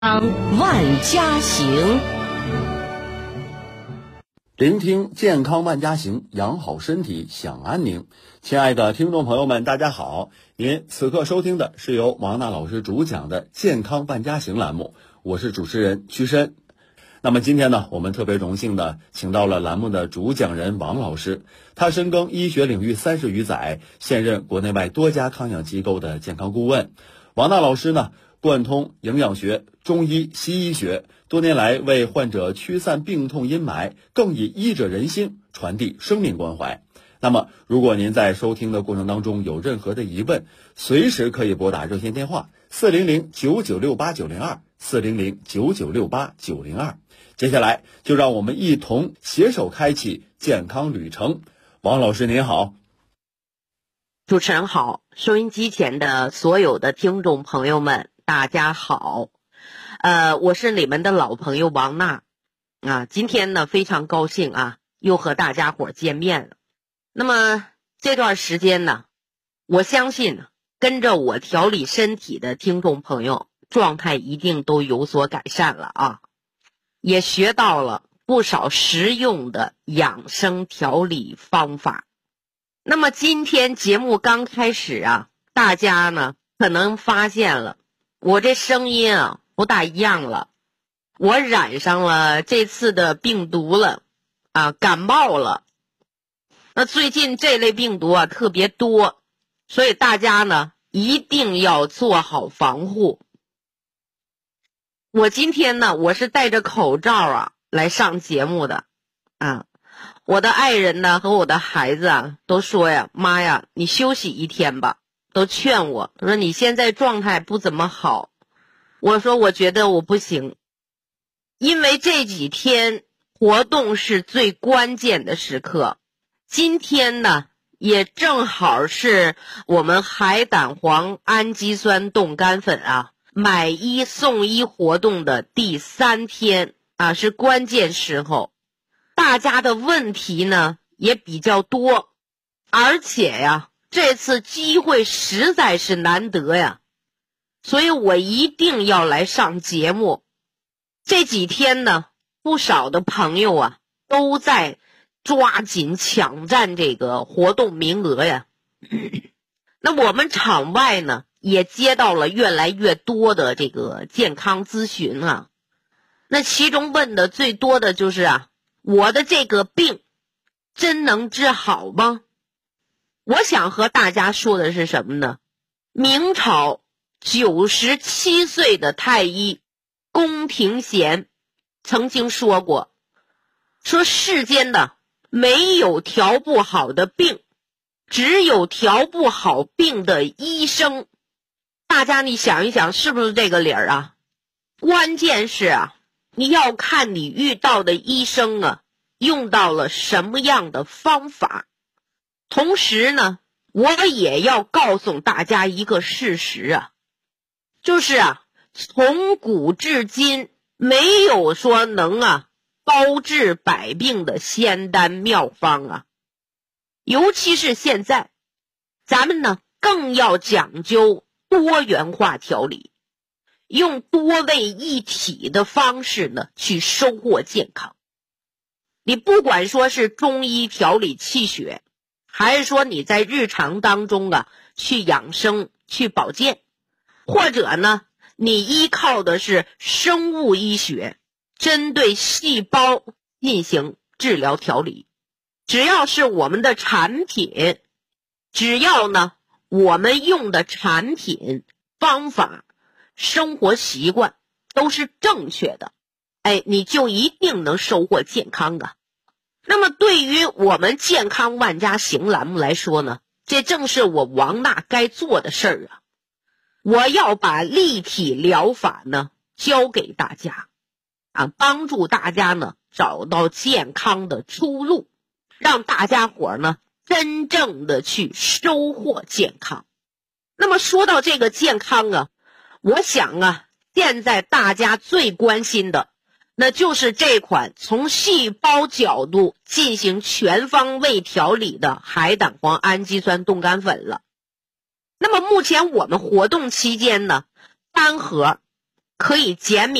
万家行， 聆听健康万家行，养好身体享安宁。亲爱的听众朋友们，大家好，您此刻收听的是由王娜老师主讲的健康万家行栏目，我是主持人屈申。那么今天呢，我们特别荣幸的请到了栏目的主讲人王老师，他深耕医学领域30余载，现任国内外多家康养机构的健康顾问。王娜老师呢，贯通营养学、中医、西医学，多年来为患者驱散病痛阴霾，更以医者仁心，传递生命关怀。那么如果您在收听的过程当中有任何的疑问，随时可以拨打热线电话400-9968-902，400-9968-902。接下来就让我们一同携手开启健康旅程。王老师您好。 主持人好，收音机前的所有的听众朋友们大家好，我是你们的老朋友王娜啊，今天呢非常高兴啊，又和大家伙见面了。那么这段时间呢，我相信跟着我调理身体的听众朋友状态一定都有所改善了啊，也学到了不少实用的养生调理方法。那么今天节目刚开始啊，大家呢可能发现了我这声音不大一样了，我染上了这次的病毒了啊，感冒了。那最近这类病毒特别多，所以大家呢一定要做好防护。我今天呢，我是戴着口罩来上节目的啊。我的爱人呢和我的孩子都说呀，妈呀，你休息一天吧，都劝我，他说你现在状态不怎么好。我说我觉得我不行，因为这几天活动是最关键的时刻。今天呢也正好是我们海胆黄氨基酸冻干粉买1送1活动的第3天是关键时候。大家的问题呢也比较多，而且这次机会实在是难得所以我一定要来上节目。这几天呢，不少的朋友都在抓紧抢占这个活动名额那我们场外呢也接到了越来越多的这个健康咨询那其中问的最多的就是我的这个病真能治好吗？我想和大家说的是什么呢？明朝97岁的太医宫廷贤曾经说过，说世间的没有调不好的病，只有调不好病的医生。大家你想一想，是不是这个理儿关键是你要看你遇到的医生用到了什么样的方法。同时呢，我也要告诉大家一个事实就是从古至今没有说能包治百病的仙丹妙方尤其是现在咱们呢更要讲究多元化调理，用多位一体的方式呢去收获健康。你不管说是中医调理气血，还是说你在日常当中去养生去保健，或者呢你依靠的是生物医学，针对细胞进行治疗调理，只要是我们的产品，只要呢我们用的产品方法生活习惯都是正确的，你就一定能收获健康那么对于我们健康万家行栏目来说呢，这正是我王娜该做的事儿我要把立体疗法呢教给大家帮助大家呢找到健康的出路，让大家伙呢真正的去收获健康。那么说到这个健康我想现在大家最关心的那就是这款从细胞角度进行全方位调理的海胆黄氨基酸冻干粉了。那么目前我们活动期间呢，单盒可以减免